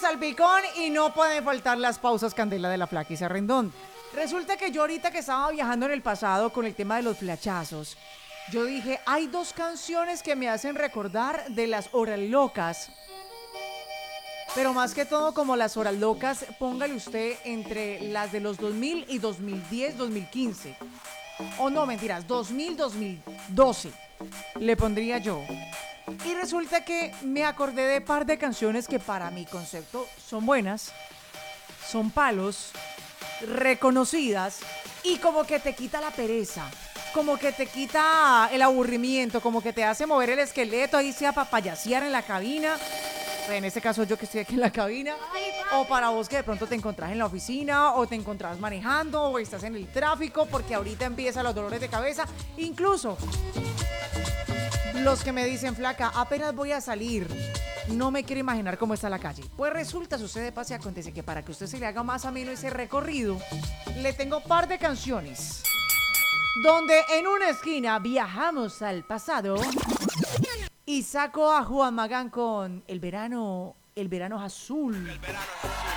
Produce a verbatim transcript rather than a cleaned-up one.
salpicón y no pueden faltar las pausas candela de la Flaquisa Rendón. Resulta que yo ahorita que estaba viajando en el pasado con el tema de los flachazos, yo dije, hay dos canciones que me hacen recordar de las horas locas. Pero más que todo como las horas locas, póngale usted entre las de los dos mil y dos mil diez, dos mil quince. O no, mentiras, dos mil, dos mil doce le pondría yo. Y resulta que me acordé de un par de canciones que para mi concepto son buenas, son palos, reconocidas y como que te quita la pereza, como que te quita el aburrimiento, como que te hace mover el esqueleto, ahí sea para payasear en la cabina. En este caso yo que estoy aquí en la cabina, o para vos que de pronto te encontrás en la oficina, o te encontrás manejando, o estás en el tráfico, porque ahorita empiezan los dolores de cabeza. Incluso los que me dicen, flaca, apenas voy a salir, no me quiero imaginar cómo está la calle. Pues resulta, sucede, pasa y acontece que para que usted se le haga más ameno ese recorrido, le tengo un par de canciones donde en una esquina viajamos al pasado y saco a Juan Magán con El verano, el verano es azul. El verano.